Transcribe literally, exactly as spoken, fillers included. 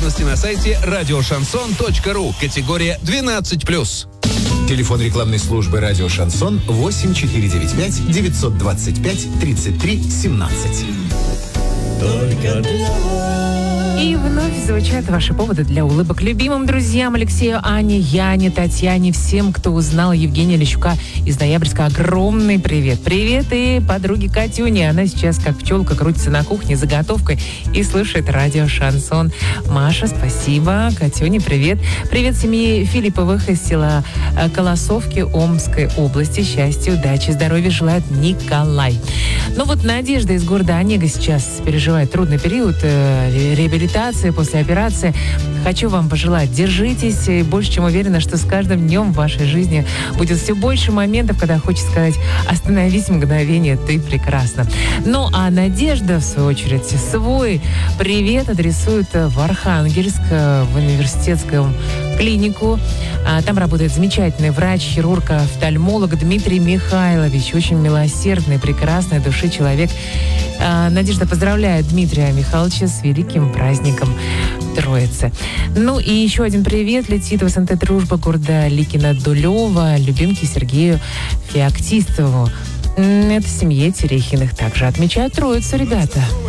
Подробности на сайте радиошансон точка ру. Категория двенадцать плюс. Телефон рекламной службы «Радио Шансон» восемь четыре девять пять девятьсот двадцать пять тридцать три семнадцать. Только для вас. И вновь звучат ваши поводы для улыбок любимым друзьям Алексею, Ане, Яне, Татьяне, всем, кто узнал Евгения Лещука из Ноябрьска. Огромный привет. Привет и подруге Катюне. Она сейчас как пчелка крутится на кухне заготовкой и слушает радио «Шансон». Маша, спасибо. Катюне, привет. Привет семье Филипповых из села Колосовки Омской области. Счастья, удачи, здоровья желает Николай. Ну вот Надежда из города Онега сейчас переживает трудный период э, реабилитации после операции. Хочу вам пожелать, держитесь, и больше чем уверена, что с каждым днем в вашей жизни будет все больше моментов, когда хочется сказать: остановись мгновение, ты прекрасна. Ну а Надежда, в свою очередь, свой привет адресует в Архангельск, в университетскую клинику. Там работает замечательный врач, хирург, офтальмолог Дмитрий Михайлович. Очень милосердный, прекрасной души человек. Надежда поздравляет Дмитрия Михайловича с великим праздником Троицы. Ну и еще один привет летит в СНТ «Дружба» города Ликино-Дулево любимке Сергею Феоктистову. Это семье Терехиных также отмечают Троицу, ребята.